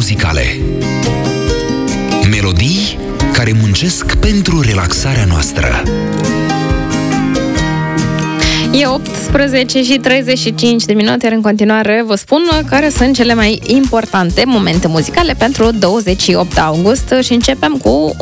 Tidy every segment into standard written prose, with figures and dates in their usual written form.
muzicale. Melodii care muncesc pentru relaxarea noastră. E 18 și 35 de minute, iar în continuare vă spun care sunt cele mai importante momente muzicale pentru 28 august și începem cu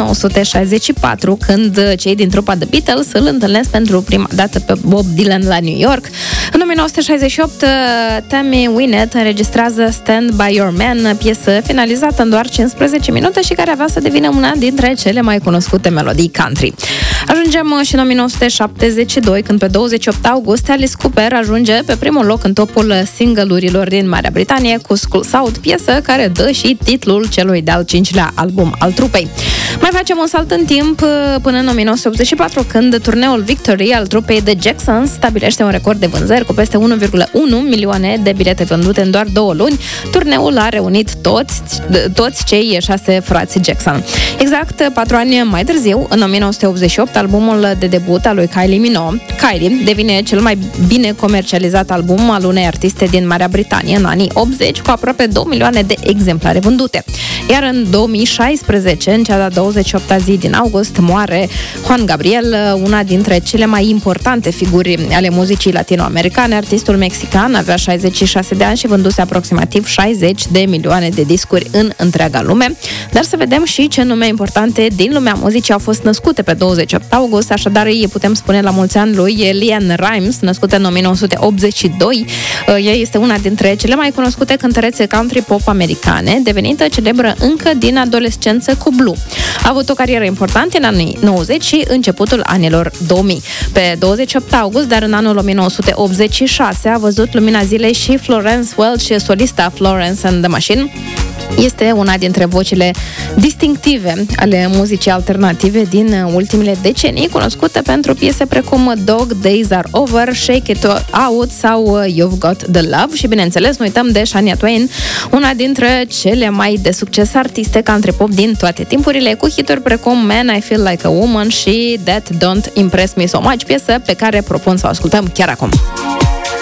1964, când cei din trupa The Beatles îl întâlnesc pentru prima dată pe Bob Dylan la New York. În 1968, Tammy Wynette înregistrează Stand By Your Man, piesă finalizată în doar 15 minute și care avea să devină una dintre cele mai cunoscute melodii country. Ajungem și în 1972, când pe 28 august Alice Cooper ajunge pe primul loc în topul single-urilor din Marea Britanie cu Schools Out, piesă care dă și titlul celui de-al 5-lea album al trupei. Mai facem un salt în timp până în 1984, când turneul Victory al trupei The Jacksons stabilește un record de vânzări cu peste 1,1 milioane de bilete vândute în doar 2 luni. Turneul a reunit toți cei 6 frați Jackson. Exact 4 ani mai târziu, în 1988, albumul de debut al lui Kylie Minogue, Kylie, devine cel mai bine comercializat album al unei artiste din Marea Britanie în anii 80, cu aproape 2 milioane de exemplare vândute. Iar în 2016, în cea de-a 28-a zi din august, moare Juan Gabriel, una dintre cele mai importante figuri ale muzicii latinoamericane. Artistul mexican avea 66 de ani și vânduse aproximativ 60 de milioane de discuri în întreaga lume. Dar să vedem și ce nume importante din lumea muzicii au fost născute pe 28 august, așadar îi putem spune la mulți ani lui LeAnn Rimes, născută în 1982. Ea este una dintre cele mai cunoscute cântărețe country pop americane, devenită celebră încă din adolescență cu Blue. A avut o carieră importantă în anii 90 și începutul anilor 2000. Pe 28 august, dar în anul 1986, a văzut lumina zilei și Florence Welch, solista Florence and the Machine. Este una dintre vocile distinctive ale muzicii alternative din ultimele decenii, cunoscută pentru piese precum Dog Days Are Over, Shake It Out sau You've Got the Love și, bineînțeles, nu uităm de Shania Twain, una dintre cele mai de succes artiste country pop din toate timpurile, cu hituri precum Man, I Feel Like a Woman și That Don't Impress Me So Much, piesă pe care propun să o ascultăm chiar acum.